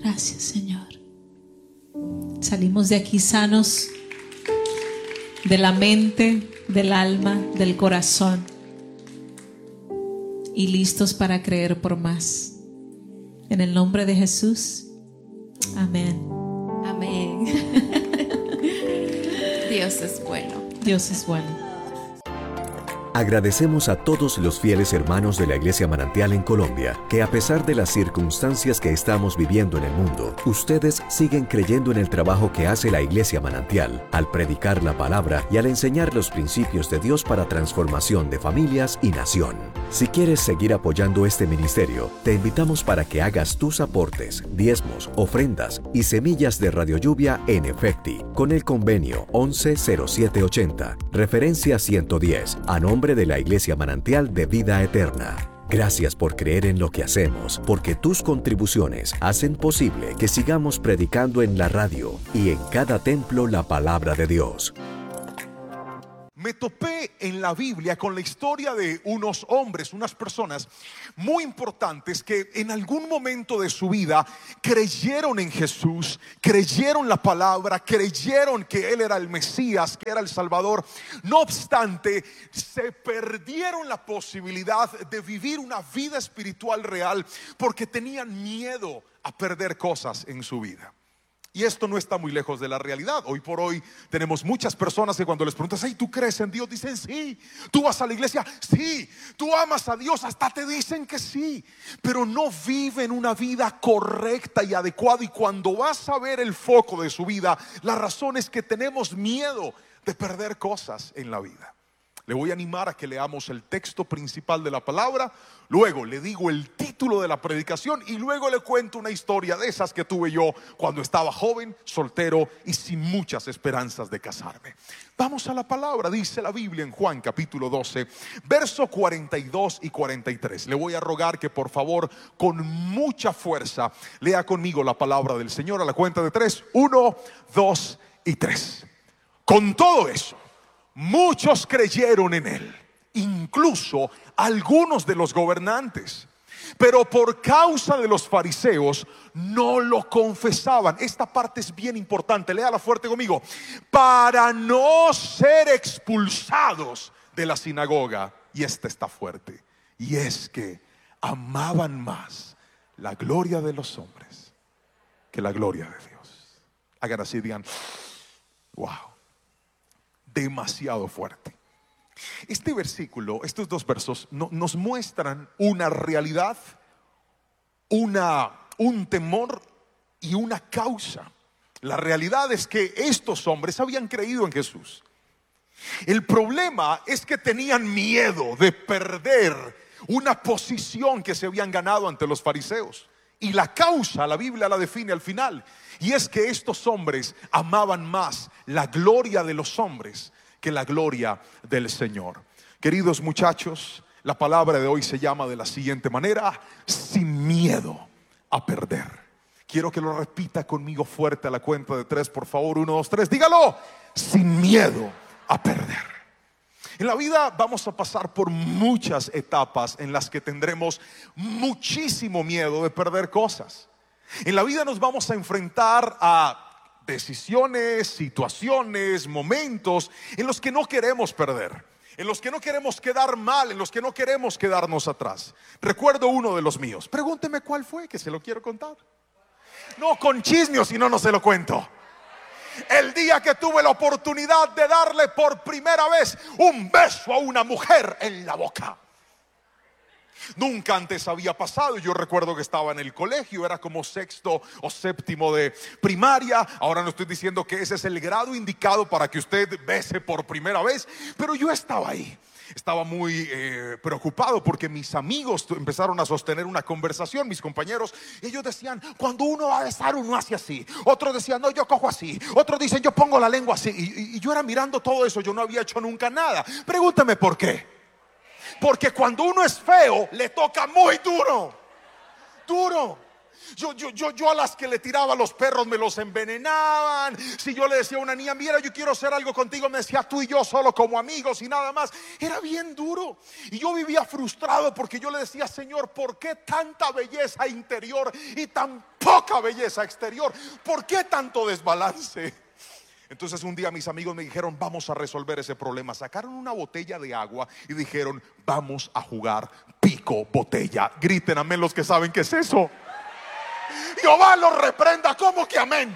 Gracias, Señor. Salimos de aquí sanos de la mente, del alma, del corazón y listos para creer por más. En el nombre de Jesús. Amén. Amén. Dios es bueno. Dios es bueno. Agradecemos a todos los fieles hermanos de la Iglesia Manantial en Colombia, que a pesar de las circunstancias que estamos viviendo en el mundo, ustedes siguen creyendo en el trabajo que hace la Iglesia Manantial, al predicar la palabra y al enseñar los principios de Dios para transformación de familias y nación. Si quieres seguir apoyando este ministerio, te invitamos para que hagas tus aportes, diezmos, ofrendas y semillas de Radio Lluvia en Efecti, con el convenio 110780, referencia 110, a nombre de la Iglesia Manantial de Vida Eterna. Gracias por creer en lo que hacemos, porque tus contribuciones hacen posible que sigamos predicando en la radio y en cada templo la palabra de Dios. Me topé en la Biblia con la historia de unos hombres, unas personas muy importantes que en algún momento de su vida creyeron en Jesús, creyeron la palabra, creyeron que Él era el Mesías, que era el Salvador. No obstante, se perdieron la posibilidad de vivir una vida espiritual real porque tenían miedo a perder cosas en su vida. Y esto no está muy lejos de la realidad. Hoy por hoy tenemos muchas personas que cuando les preguntas: hey, ¿tú crees en Dios? Dicen sí. ¿Tú vas a la iglesia? Sí. ¿Tú amas a Dios? Hasta te dicen que sí. Pero no viven una vida correcta y adecuada. Y cuando vas a ver el foco de su vida, la razón es que tenemos miedo de perder cosas en la vida. Le voy a animar a que leamos el texto principal de la palabra. Luego le digo el título de la predicación y luego le cuento una historia de esas que tuve yo cuando estaba joven, soltero y sin muchas esperanzas de casarme. Vamos a la palabra. Dice la Biblia en Juan capítulo 12, verso 42 y 43. Le voy a rogar que por favor con mucha fuerza lea conmigo la palabra del Señor a la cuenta de 3. 1, 2 y 3. Con todo eso, muchos creyeron en Él, incluso algunos de los gobernantes, pero por causa de los fariseos no lo confesaban. Esta parte es bien importante, léala fuerte conmigo. Para no ser expulsados de la sinagoga. Y esta está fuerte, y es que amaban más la gloria de los hombres que la gloria de Dios. Hagan así, digan: wow. Demasiado fuerte. Este versículo, estos dos versos nos muestran una realidad, un temor y una causa. La realidad es que estos hombres habían creído en Jesús. El problema es que tenían miedo de perder una posición que se habían ganado ante los fariseos. Y la causa, la Biblia la define al final, y es que estos hombres amaban más la gloria de los hombres que la gloria del Señor. Queridos muchachos, la palabra de hoy se llama de la siguiente manera: sin miedo a perder. Quiero que lo repita conmigo fuerte a la cuenta de 3, por favor. 1, 2, 3, dígalo: sin miedo a perder. En la vida vamos a pasar por muchas etapas en las que tendremos muchísimo miedo de perder cosas. En la vida nos vamos a enfrentar a decisiones, situaciones, momentos en los que no queremos perder, en los que no queremos quedar mal, en los que no queremos quedarnos atrás. Recuerdo uno de los míos. Pregúnteme cuál fue, que se lo quiero contar. No con chisme, o si no, no se lo cuento. El día que tuve la oportunidad de darle por primera vez un beso a una mujer en la boca. Nunca antes había pasado. Yo recuerdo que estaba en el colegio, era como sexto o séptimo de primaria. Ahora no estoy diciendo que ese es el grado indicado para que usted bese por primera vez, pero yo estaba ahí. Estaba muy preocupado porque mis amigos empezaron a sostener una conversación, mis compañeros. Ellos decían: cuando uno va a besar, uno hace así. Otros decían: no, yo cojo así. Otros dicen: yo pongo la lengua así. Y yo era mirando todo eso. Yo no había hecho nunca nada. Pregúntame por qué. Porque cuando uno es feo, le toca muy duro. Duro. Yo a las que le tiraba los perros me los envenenaban. Si yo le decía a una niña: mira, yo quiero hacer algo contigo, me decía: tú y yo solo como amigos y nada más. Era bien duro. Y yo vivía frustrado porque yo le decía: Señor, ¿por qué tanta belleza interior y tan poco poca belleza exterior. ¿Por qué tanto desbalance? Entonces un día mis amigos me dijeron, vamos a resolver ese problema. Sacaron una botella de agua y dijeron, vamos a jugar pico botella. Griten amén los que saben qué es eso. Jehová los reprenda. ¿Cómo que amén?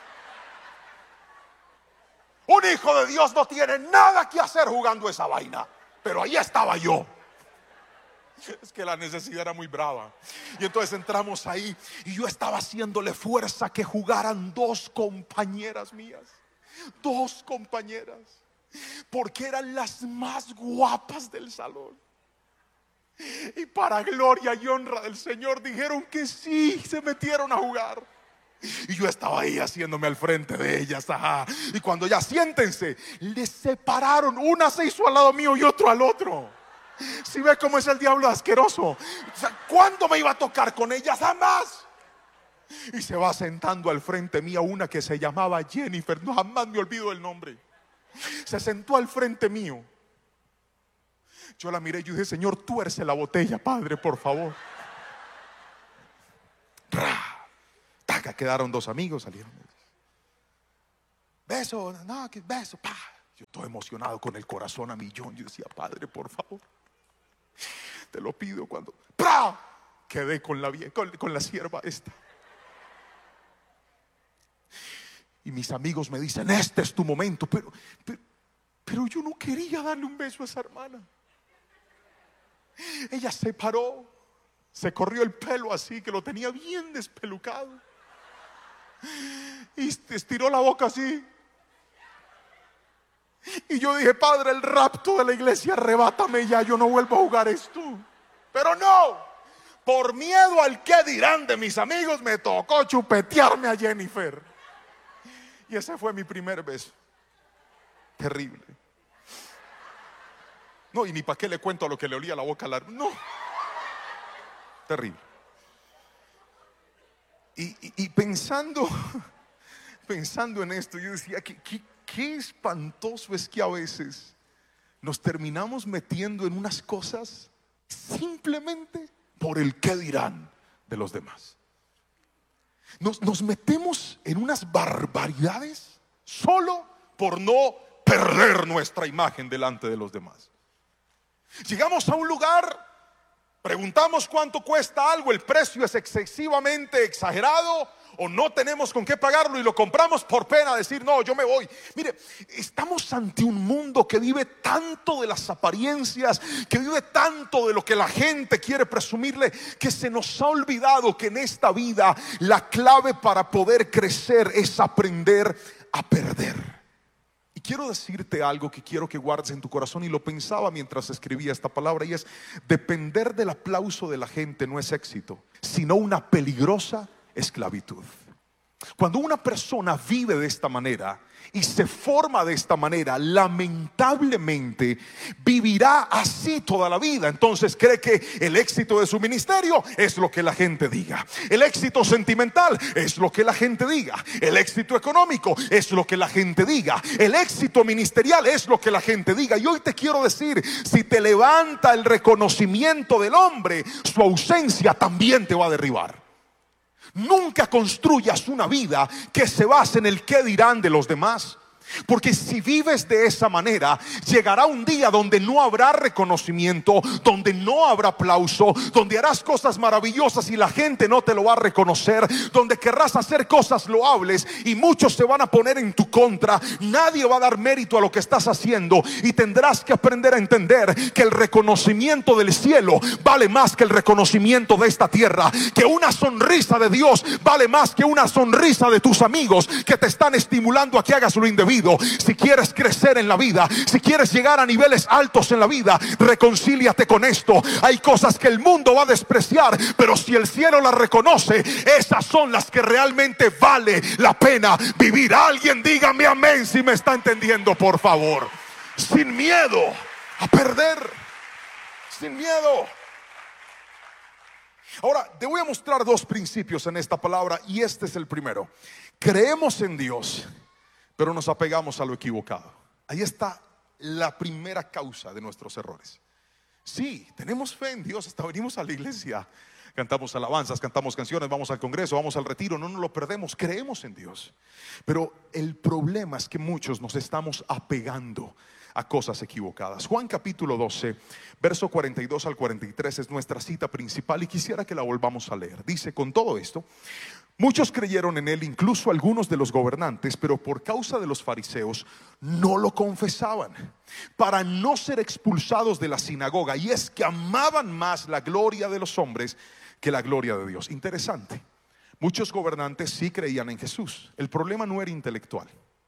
Un hijo de Dios no tiene nada que hacer jugando esa vaina. Pero ahí estaba yo. Es que la necesidad era muy brava. Y entonces entramos ahí y yo estaba haciéndole fuerza que jugaran dos compañeras mías. Dos compañeras. Porque eran las más guapas del salón. Y para gloria y honra del Señor dijeron que sí, se metieron a jugar. Y yo estaba ahí haciéndome al frente de ellas, ajá. Y cuando ya siéntense, les separaron. Una se hizo al lado mío y otro al otro. Si ve cómo es el diablo asqueroso. O sea, ¿cuándo me iba a tocar con ellas? Jamás. Y se va sentando al frente mío una que se llamaba Jennifer. No, jamás me olvido el nombre. Se sentó al frente mío. Yo la miré y yo dije, Señor, tuerce la botella, Padre, por favor. Taca, quedaron dos amigos, salieron. Beso, no, que beso, pa. Yo todo emocionado con el corazón a millón. Yo decía, Padre, por favor, te lo pido. Cuando ¡pra! Quedé con la sierva esta. Y mis amigos me dicen, este es tu momento. Pero yo no quería darle un beso a esa hermana. Ella se paró, se corrió el pelo así, que lo tenía bien despelucado, y estiró la boca así. Y yo dije, Padre, el rapto de la iglesia, arrebátame ya, yo no vuelvo a jugar esto. Pero no, por miedo al que dirán de mis amigos, me tocó chupetearme a Jennifer. Y ese fue mi primer beso. Terrible. No, y ni para qué le cuento a lo que le olía la boca. No. Terrible. Y pensando en esto, yo decía, qué espantoso es que a veces nos terminamos metiendo en unas cosas simplemente por el qué dirán de los demás. Nos metemos en unas barbaridades solo por no perder nuestra imagen delante de los demás. Llegamos a un lugar, preguntamos cuánto cuesta algo, el precio es excesivamente exagerado o no tenemos con qué pagarlo y lo compramos por pena, decir no, yo me voy. Mire, estamos ante un mundo que vive tanto de las apariencias, que vive tanto de lo que la gente quiere presumirle, que se nos ha olvidado que en esta vida la clave para poder crecer es aprender a perder. Quiero decirte algo que quiero que guardes en tu corazón, y lo pensaba mientras escribía esta palabra, y es: depender del aplauso de la gente no es éxito, sino una peligrosa esclavitud. Cuando una persona vive de esta manera y se forma de esta manera, lamentablemente vivirá así toda la vida. Entonces cree que el éxito de su ministerio es lo que la gente diga, el éxito sentimental es lo que la gente diga, el éxito económico es lo que la gente diga, el éxito ministerial es lo que la gente diga. Y hoy te quiero decir, si te levanta el reconocimiento del hombre, su ausencia también te va a derribar. Nunca construyas una vida que se base en el qué dirán de los demás. Porque si vives de esa manera, llegará un día donde no habrá reconocimiento, donde no habrá aplauso, donde harás cosas maravillosas y la gente no te lo va a reconocer, donde querrás hacer cosas loables y muchos se van a poner en tu contra. Nadie va a dar mérito a lo que estás haciendo, y tendrás que aprender a entender que el reconocimiento del cielo vale más que el reconocimiento de esta tierra, que una sonrisa de Dios vale más que una sonrisa de tus amigos que te están estimulando a que hagas lo indebido. Si quieres crecer en la vida, si quieres llegar a niveles altos en la vida, reconcíliate con esto. Hay cosas que el mundo va a despreciar, pero si el cielo las reconoce, esas son las que realmente vale la pena vivir. Alguien dígame amén si me está entendiendo, por favor. Sin miedo a perder, sin miedo. Ahora te voy a mostrar dos principios en esta palabra, y este es el primero. Creemos en Dios, pero nos apegamos a lo equivocado. Ahí está la primera causa de nuestros errores. Sí, tenemos fe en Dios, hasta venimos a la iglesia, Cantamos alabanzas, cantamos canciones, vamos al congreso, vamos al retiro, no nos lo perdemos, creemos en Dios. Pero el problema es que muchos nos estamos apegando a cosas equivocadas. Juan capítulo 12, verso 42 al 43 es nuestra cita principal y quisiera que la volvamos a leer. Dice: con todo esto, muchos creyeron en él, incluso algunos de los gobernantes, pero por causa de los fariseos no lo confesaban, para no ser expulsados de la sinagoga. Y es que amaban más la gloria de los hombres que la gloria de Dios. Interesante. Muchos gobernantes sí creían en Jesús. El problema no era intelectual,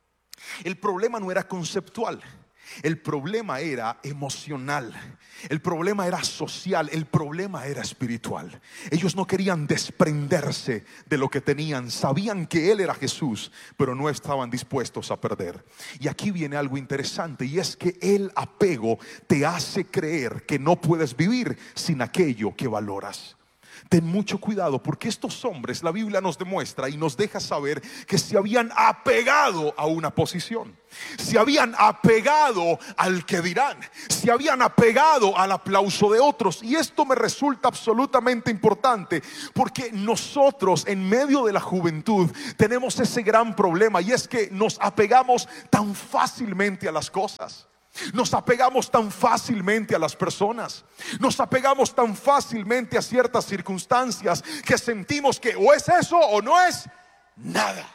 el problema no era conceptual, el problema era emocional, el problema era social, el problema era espiritual. Ellos no querían desprenderse de lo que tenían. Sabían que Él era Jesús, pero no estaban dispuestos a perder. Y aquí viene algo interesante, y es que el apego te hace creer que no puedes vivir sin aquello que valoras. Ten mucho cuidado, porque estos hombres, la Biblia nos demuestra y nos deja saber que se habían apegado a una posición, se habían apegado al que dirán, se habían apegado al aplauso de otros. Y esto me resulta absolutamente importante, porque nosotros en medio de la juventud tenemos ese gran problema, y es que nos apegamos tan fácilmente a las cosas. Nos apegamos tan fácilmente a las personas, nos apegamos tan fácilmente a ciertas circunstancias que sentimos que o es eso o no es nada.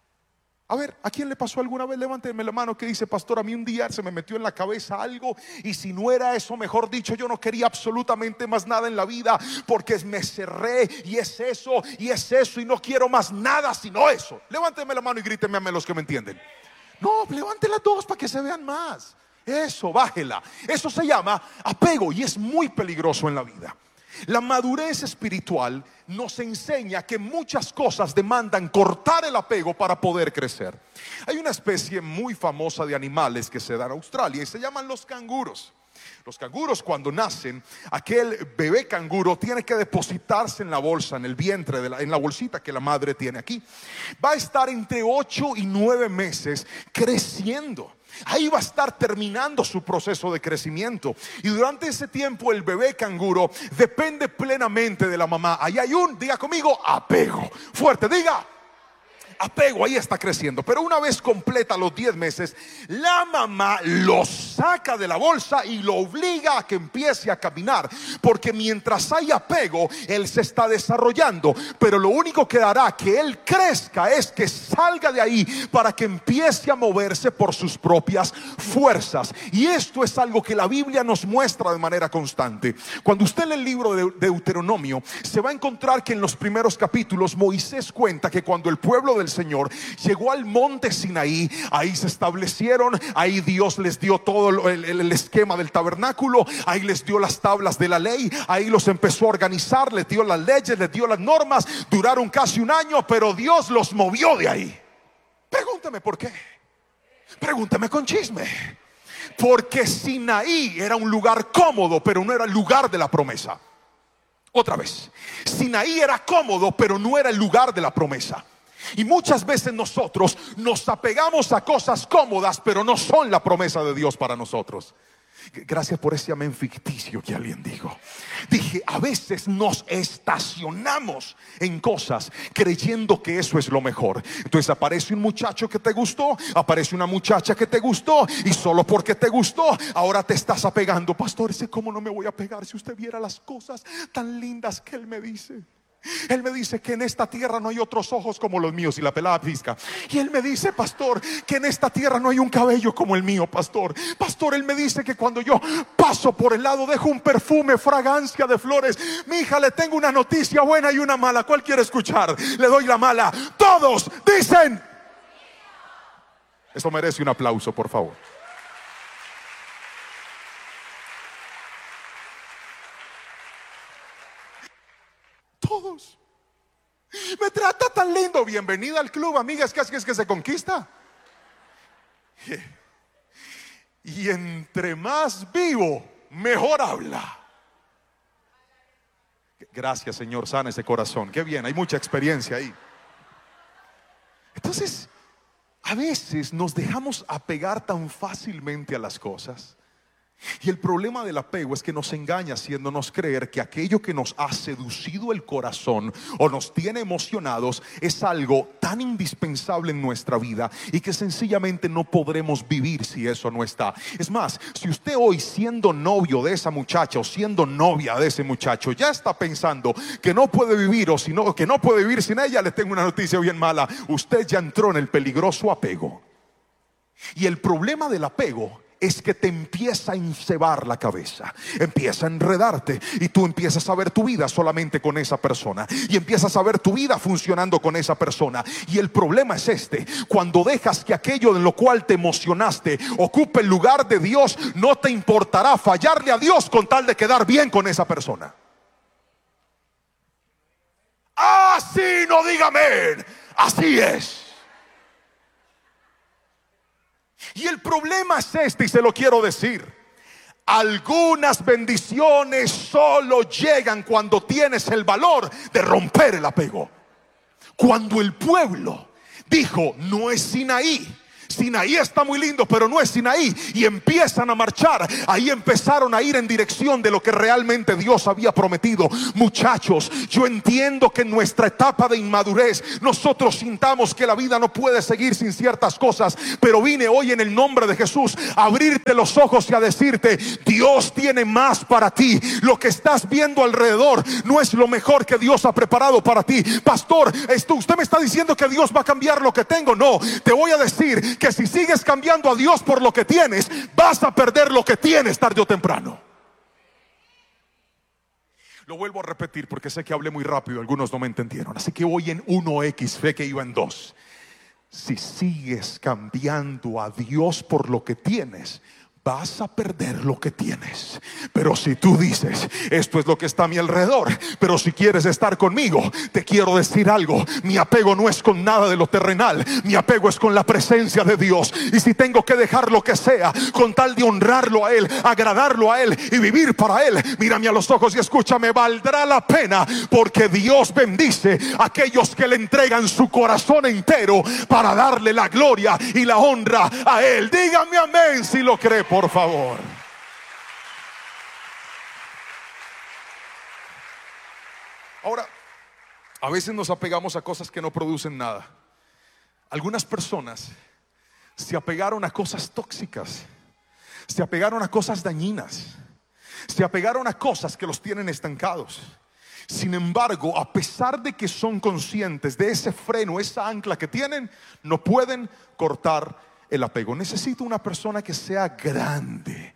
A ver, ¿a quién le pasó alguna vez? Levánteme la mano que dice: pastor, a mí un día se me metió en la cabeza algo, y si no era eso, mejor dicho, yo no quería absolutamente más nada en la vida, porque me cerré, y es eso, y no quiero más nada sino eso. Levánteme la mano y gríteme a los que me entienden. No, levante las dos para que se vean más. Eso, bájela. Eso se llama apego, y es muy peligroso en la vida. La madurez espiritual nos enseña que muchas cosas demandan cortar el apego para poder crecer. Hay una especie muy famosa de animales que se da en Australia y se llaman los canguros. Los canguros, cuando nacen, aquel bebé canguro tiene que depositarse en la bolsa, en el vientre, en la bolsita que la madre tiene aquí. Va a estar entre 8 y 9 meses creciendo. Ahí va a estar terminando su proceso de crecimiento, y durante ese tiempo el bebé canguro depende plenamente de la mamá. Ahí hay diga conmigo, apego. Fuerte, diga. Apego, ahí está creciendo. Pero una vez completa los 10 meses, la mamá lo saca de la bolsa y lo obliga a que empiece a caminar, porque mientras hay apego, él se está desarrollando. Pero lo único que hará que él crezca es que salga de ahí para que empiece a moverse por sus propias fuerzas. Y esto es algo que la Biblia nos muestra de manera constante. Cuando usted lee el libro de Deuteronomio, se va a encontrar que en los primeros capítulos Moisés cuenta que cuando el pueblo del Señor llegó al monte Sinaí, ahí se establecieron, ahí Dios les dio todo el esquema del tabernáculo, ahí les dio las tablas de la ley, ahí los empezó a organizar, les dio las leyes, les dio las normas. Duraron casi un año, pero Dios los movió de ahí. Pregúntame por qué, pregúntame con chisme. Porque Sinaí era un lugar cómodo, pero no era el lugar de la promesa. Otra vez, Sinaí era cómodo, pero no era el lugar de la promesa. Y muchas veces nosotros nos apegamos a cosas cómodas, pero no son la promesa de Dios para nosotros. Gracias por ese amén ficticio que alguien dijo. Dije, a veces nos estacionamos en cosas creyendo que eso es lo mejor. Entonces aparece un muchacho que te gustó, aparece una muchacha que te gustó, y solo porque te gustó, ahora te estás apegando. Pastor, ese cómo no me voy a pegar si usted viera las cosas tan lindas que él me dice. Él me dice que en esta tierra no hay otros ojos como los míos, y la pelada pizca. Y él me dice, pastor, que en esta tierra no hay un cabello como el mío, pastor. Pastor, él me dice que cuando yo paso por el lado dejo un perfume, fragancia de flores. Mi hija, le tengo una noticia buena y una mala. ¿Cuál quiere escuchar? Le doy la mala. Todos dicen. Esto merece un aplauso, por favor. Todos. Me trata tan lindo. Bienvenida al club, amiga. Es que se conquista. Y entre más vivo, mejor habla. Gracias, Señor, sana ese corazón. Qué bien, hay mucha experiencia ahí. Entonces, a veces nos dejamos apegar tan fácilmente a las cosas, Y el problema del apego es que nos engaña haciéndonos creer que aquello que nos ha seducido el corazón o nos tiene emocionados es algo tan indispensable en nuestra vida y que sencillamente no podremos vivir si eso no está. Es más, si usted hoy, siendo novio de esa muchacha o siendo novia de ese muchacho, ya está pensando que no puede vivir o que no puede vivir sin ella, le tengo una noticia bien mala: usted ya entró en el peligroso apego. Y el problema del apego es que te empieza a encebar la cabeza, empieza a enredarte y tú empiezas a ver tu vida solamente con esa persona y empiezas a ver tu vida funcionando con esa persona. Y el problema es este: cuando dejas que aquello en lo cual te emocionaste ocupe el lugar de Dios, no te importará fallarle a Dios con tal de quedar bien con esa persona. Así no diga amén, así es. Y el problema es este, y se lo quiero decir: algunas bendiciones solo llegan cuando tienes el valor de romper el apego. Cuando el pueblo dijo: no es Sinaí, Sinaí está muy lindo, pero no es Sinaí, y empiezan a marchar, ahí empezaron a ir en dirección de lo que realmente Dios había prometido. Muchachos, yo entiendo que en nuestra etapa de inmadurez nosotros sintamos que la vida no puede seguir sin ciertas cosas, pero vine hoy en el nombre de Jesús a abrirte los ojos y a decirte: Dios tiene más para ti. Lo que estás viendo alrededor no es lo mejor que Dios ha preparado para ti. Pastor, usted me está diciendo que Dios va a cambiar lo que tengo. No, te voy a decir que si sigues cambiando a Dios por lo que tienes, vas a perder lo que tienes tarde o temprano. Lo vuelvo a repetir porque sé que hablé muy rápido, algunos no me entendieron, así que voy en 1x, fe que iba en 2. Si sigues cambiando a Dios por lo que tienes, vas a perder lo que tienes. Pero si tú dices: esto es lo que está a mi alrededor, pero si quieres estar conmigo, te quiero decir algo: mi apego no es con nada de lo terrenal, mi apego es con la presencia de Dios. Y si tengo que dejar lo que sea con tal de honrarlo a Él, agradarlo a Él y vivir para Él, mírame a los ojos y escúchame: valdrá la pena, porque Dios bendice a aquellos que le entregan su corazón entero para darle la gloria y la honra a Él. Dígame amén si lo cree, por favor. Ahora, a veces nos apegamos a cosas que no producen nada. Algunas personas se apegaron a cosas tóxicas, se apegaron a cosas dañinas, se apegaron a cosas que los tienen estancados. Sin embargo, a pesar de que son conscientes de ese freno, esa ancla que tienen, no pueden cortar el apego. Necesito una persona que sea grande.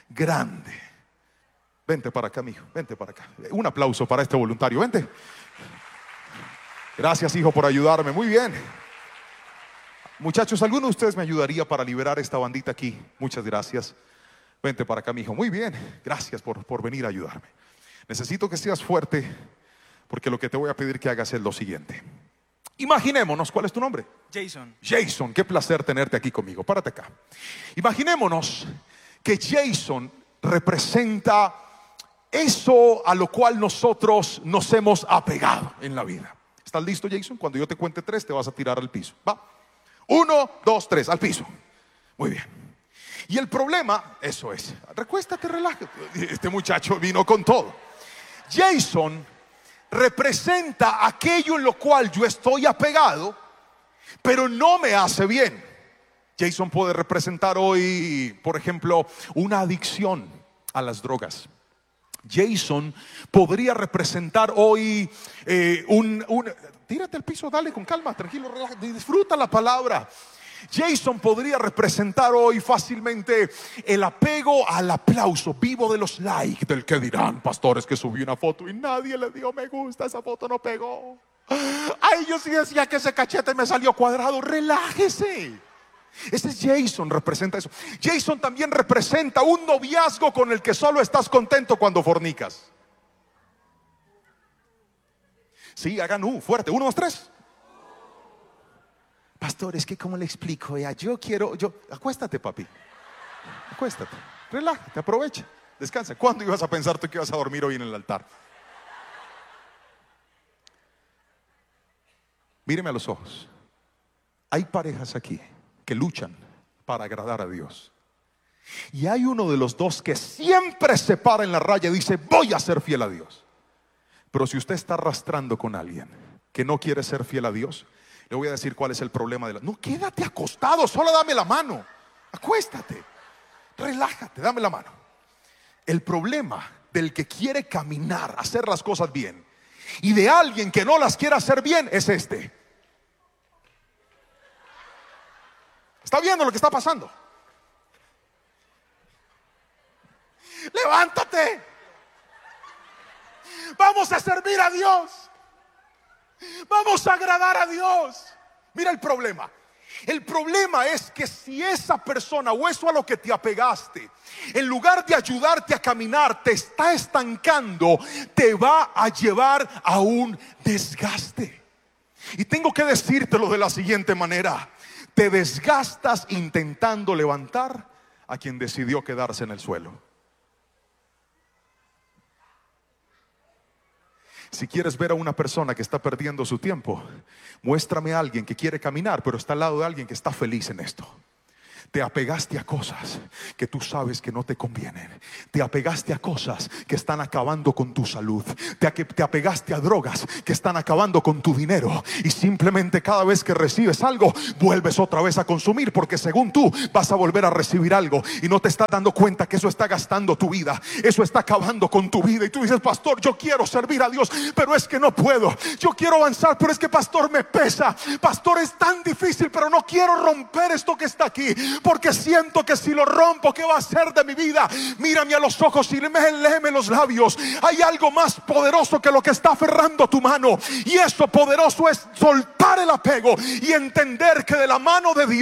Vente para acá, mijo, vente para acá. Un aplauso para este voluntario, vente. Gracias, hijo, por ayudarme. Muy bien. Muchachos, ¿alguno de ustedes me ayudaría para liberar esta bandita aquí? Muchas gracias. Vente para acá, mijo. Muy bien. Gracias por venir a ayudarme. Necesito que seas fuerte, porque lo que te voy a pedir que hagas es lo siguiente. Imaginémonos, ¿cuál es tu nombre? Jason. Jason, qué placer tenerte aquí conmigo. Párate acá. Imaginémonos que Jason representa eso a lo cual nosotros nos hemos apegado en la vida. ¿Estás listo, Jason? Cuando yo te cuente 3, te vas a tirar al piso. Va. 1, 2, 3, al piso. Muy bien. Y el problema, eso es. Recuéstate, relájate. Este muchacho vino con todo. Jason representa aquello en lo cual yo estoy apegado, pero no me hace bien. Jason puede representar hoy, por ejemplo, una adicción a las drogas. Jason podría representar hoy tírate al piso, dale con calma, tranquilo, relájate, disfruta la palabra. Jason podría representar hoy fácilmente el apego al aplauso vivo de los likes, del que dirán: pastores, que subí una foto y nadie le dio me gusta, esa foto no pegó. Ay, yo sí decía que ese cachete me salió cuadrado. Relájese. Ese es Jason, representa eso. Jason también representa un noviazgo con el que solo estás contento cuando fornicas. Sí, hagan fuerte. 1, 2, 3. Pastor, es que ¿cómo le explico? Acuéstate, papi. Acuéstate, relájate, aprovecha, descansa. ¿Cuándo ibas a pensar tú que ibas a dormir hoy en el altar? Míreme a los ojos. Hay parejas aquí que luchan para agradar a Dios. Y hay uno de los dos que siempre se para en la raya y dice: voy a ser fiel a Dios. Pero si usted está arrastrando con alguien que no quiere ser fiel a Dios, le voy a decir cuál es el problema de no, quédate acostado, solo dame la mano. Acuéstate, relájate, dame la mano. El problema del que quiere caminar, hacer las cosas bien, y de alguien que no las quiere hacer bien, es este. ¿Está viendo lo que está pasando? Levántate. Vamos a servir a Dios. Vamos a agradar a Dios. Mira el problema. El problema es que si esa persona o eso a lo que te apegaste, en lugar de ayudarte a caminar, te está estancando, te va a llevar a un desgaste. Y tengo que decírtelo de la siguiente manera: te desgastas intentando levantar a quien decidió quedarse en el suelo. Si quieres ver a una persona que está perdiendo su tiempo, muéstrame a alguien que quiere caminar, pero está al lado de alguien que está feliz en esto. Te apegaste a cosas que tú sabes que no te convienen. Te apegaste a cosas que están acabando con tu salud. Te apegaste a drogas que están acabando con tu dinero. Y simplemente cada vez que recibes algo, vuelves otra vez a consumir, porque según tú vas a volver a recibir algo, y no te estás dando cuenta que eso está gastando tu vida. Eso está acabando con tu vida. Y tú dices: pastor, yo quiero servir a Dios, pero es que no puedo. Yo quiero avanzar, pero es que, pastor, me pesa. Pastor, es tan difícil, pero no quiero romper esto que está aquí, porque siento que si lo rompo, ¿qué va a ser de mi vida? Mírame a los ojos y léeme los labios. Hay algo más poderoso que lo que está aferrando tu mano, y eso poderoso es soltar el apego y entender que de la mano de Dios